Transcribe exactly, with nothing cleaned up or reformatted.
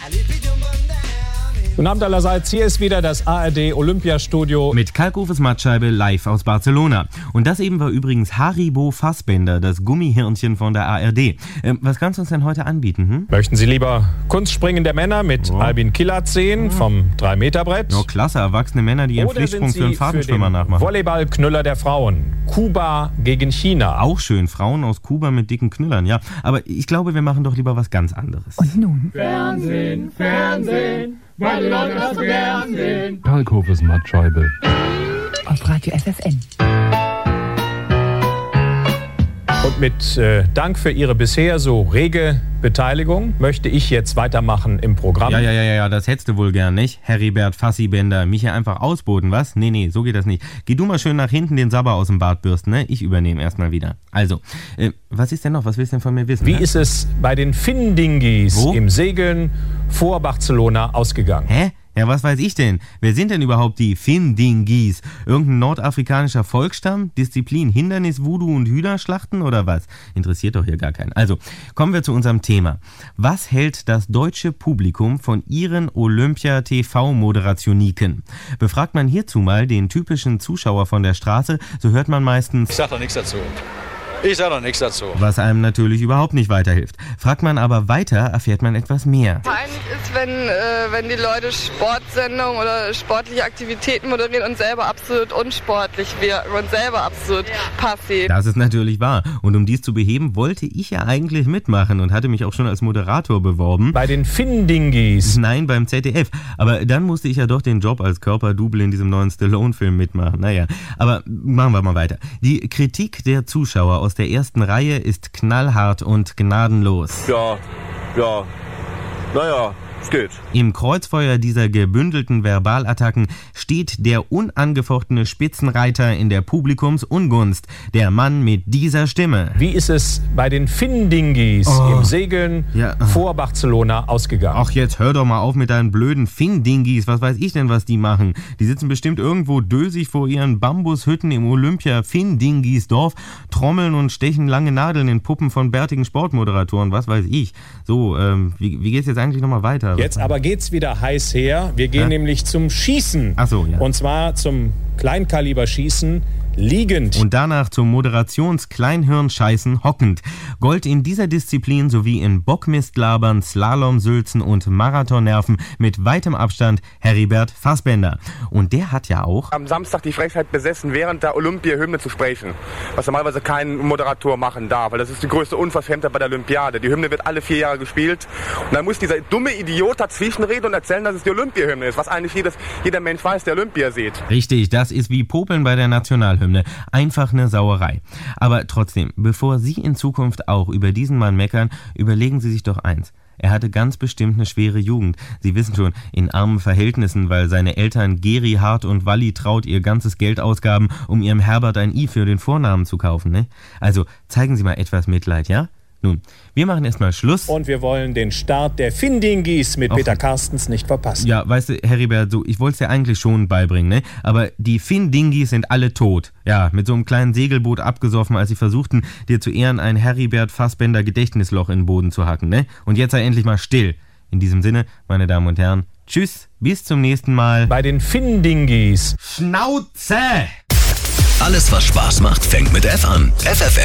Guten Abend allerseits, hier ist wieder das A R D Olympiastudio. Mit Kalkofes Mattscheibe live aus Barcelona. Und das eben war übrigens Haribo Fassbender, das Gummihirnchen von der A R D. Ähm, was kannst du uns denn heute anbieten? Hm? Möchten Sie lieber Kunstspringen der Männer mit oh. Albin Killert sehen vom drei Meter Brett? Oh, klasse, erwachsene Männer, die ihren Oder Pflichtsprung für einen Fahrtenschwimmer für den nachmachen. Volleyballknüller der Frauen. Kuba gegen China. Auch schön, Frauen aus Kuba mit dicken Knüllern, ja. Aber ich glaube, wir machen doch lieber was ganz anderes. Und nun? Fernsehen, Fernsehen, weil die Leute das so gern sehen. Kalkofes Mattscheibe. Auf Radio F F N. Und mit äh, Dank für Ihre bisher so rege Beteiligung möchte ich jetzt weitermachen im Programm. Ja, ja, ja, ja, das hättest du wohl gern, nicht? Heribert Fassibender, mich hier einfach ausboten, was? Nee, nee, so geht das nicht. Geh du mal schön nach hinten den Sabber aus dem Bart bürsten, ne? Ich übernehme erstmal wieder. Also, äh, was ist denn noch? Was willst du denn von mir wissen? Wie ne? ist es bei den Finn-Dingis im Segeln vor Barcelona ausgegangen? Hä? Ja, was weiß ich denn? Wer sind denn überhaupt die Finn-Dingis? Irgendein nordafrikanischer Volksstamm? Disziplin Hindernis, Voodoo und Hühnerschlachten oder was? Interessiert doch hier gar keinen. Also, kommen wir zu unserem Thema. Was hält das deutsche Publikum von ihren Olympia-T V-Moderationiken? Befragt man hierzu mal den typischen Zuschauer von der Straße, so hört man meistens: Ich sag doch nichts dazu. Ich sag doch nichts dazu. Was einem natürlich überhaupt nicht weiterhilft. Fragt man aber weiter, erfährt man etwas mehr. Peinlich ist, wenn, äh, wenn die Leute Sportsendungen oder sportliche Aktivitäten moderieren und selber absolut unsportlich wirken und selber absolut passiv. Das ist natürlich wahr. Und um dies zu beheben, wollte ich ja eigentlich mitmachen und hatte mich auch schon als Moderator beworben. Bei den Finn-Dingis? Nein, beim Z D F. Aber dann musste ich ja doch den Job als Körperdouble in diesem neuen Stallone-Film mitmachen. Naja, aber machen wir mal weiter. Die Kritik der Zuschauer aus der ersten Reihe ist knallhart und gnadenlos. Ja, ja, naja, es geht. Im Kreuzfeuer dieser gebündelten Verbalattacken steht der unangefochtene Spitzenreiter in der Publikumsungunst, der Mann mit dieser Stimme. Wie ist es bei den Finn-Dingis oh. im Segeln ja. vor Barcelona ausgegangen? Ach, jetzt hör doch mal auf mit deinen blöden Finn-Dingis. Was weiß ich denn, was die machen? Die sitzen bestimmt irgendwo dösig vor ihren Bambushütten im Olympia-Finn-Dingis-Dorf, trommeln und stechen lange Nadeln in Puppen von bärtigen Sportmoderatoren. Was weiß ich. So, ähm, wie, wie geht's jetzt eigentlich nochmal weiter? Jetzt aber geht's wieder heiß her. Wir gehen ja? nämlich zum Schießen. Ach so, ja. Und zwar zum Kleinkaliberschießen liegend. Und danach zum Moderations-Kleinhirnscheißen hockend. Gold in dieser Disziplin sowie in Bockmistlabern, Slalomsülzen und Marathonnerven mit weitem Abstand Heribert Fassbender. Und der hat ja auch am Samstag die Frechheit besessen, während der Olympia-Hymne zu sprechen. Was normalerweise kein Moderator machen darf, weil das ist die größte Unverschämtheit bei der Olympiade. Die Hymne wird alle vier Jahre gespielt und dann muss dieser dumme Idiot dazwischenreden und erzählen, dass es die Olympia-Hymne ist, was eigentlich jedes, jeder Mensch weiß, der Olympia sieht. Richtig, das ist wie Popeln bei der Nationalhymne. Einfach eine Sauerei. Aber trotzdem, bevor Sie in Zukunft auch über diesen Mann meckern, überlegen Sie sich doch eins. Er hatte ganz bestimmt eine schwere Jugend. Sie wissen schon, in armen Verhältnissen, weil seine Eltern Geri Hart und Walli Traut ihr ganzes Geld ausgaben, um ihrem Herbert ein I für den Vornamen zu kaufen, ne? Also, zeigen Sie mal etwas Mitleid, ja? Nun, wir machen erstmal Schluss. Und wir wollen den Start der Finn-Dingis mit Auch Peter Carstens nicht verpassen. Ja, weißt du, Heribert, so, ich wollte es dir eigentlich schon beibringen, ne? Aber die Finn-Dingis sind alle tot. Ja, mit so einem kleinen Segelboot abgesoffen, als sie versuchten, dir zu Ehren ein Heribert Fassbender Gedächtnisloch in den Boden zu hacken, ne? Und jetzt sei endlich mal still. In diesem Sinne, meine Damen und Herren, tschüss, bis zum nächsten Mal. Bei den Finn-Dingis. Schnauze! Alles, was Spaß macht, fängt mit F an. F F